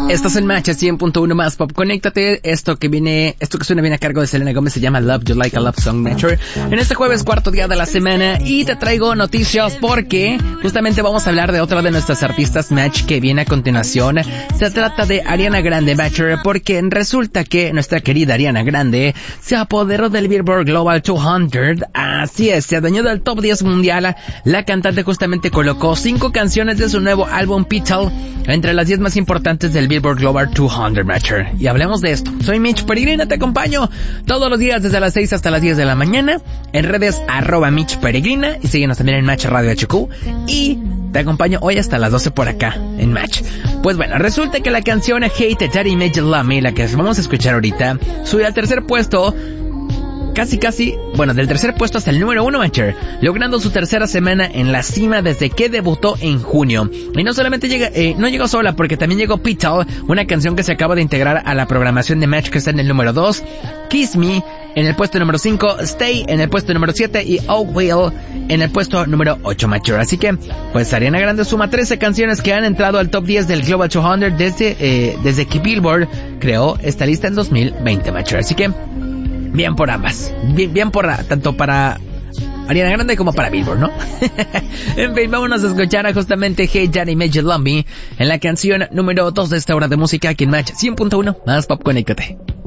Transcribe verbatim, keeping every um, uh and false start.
Estás en Match cien punto uno más Pop. Conéctate. Esto que viene, esto que suena bien a cargo de Selena Gómez se llama Love You Like a Love Song Nature. En este jueves, cuarto día de la semana, y te traigo noticias porque justamente vamos a hablar de otra de nuestras artistas Match que viene a continuación. Se trata de Ariana Grande Matcher, porque resulta que nuestra querida Ariana Grande se apoderó del Billboard Global doscientos. Así es, se adueñó del top diez mundial. La cantante justamente colocó cinco canciones de su nuevo álbum Petal entre las diez más importantes del Billboard Global doscientos Matcher. Y hablemos de esto. Soy Mitch Peregrina, te acompaño todos los días desde las seis hasta las diez de la mañana en redes arroba Mitch Peregrina, y síguenos también en Match Radio H Q, y te acompaño hoy hasta las doce por acá en Match. Pues bueno, resulta que la canción Hate Daddy Made You Love Me, la que vamos a escuchar ahorita, sube al tercer puesto. Casi casi, bueno, del tercer puesto hasta el número uno, Matcher, logrando su tercera semana en la cima desde que debutó en junio. Y no solamente llega, eh, no llegó sola, porque también llegó Petal, una canción que se acaba de integrar a la programación de Match, que está en el número dos, Kiss Me en el puesto número cinco, Stay en el puesto número siete y Oh Will en el puesto número ocho, Matcher. Así que, pues Ariana Grande suma trece canciones que han entrado al top diez del Global doscientos desde, eh, desde que Billboard creó esta lista en dos mil veinte, Matcher. Así que bien por ambas. Bien, bien por tanto para Ariana Grande como para Billboard, ¿no? En fin, vámonos a escuchar a justamente Hey Daddy Made You Love Me en la canción número dos de esta hora de música aquí en Match cien punto uno más Pop. Conéctate.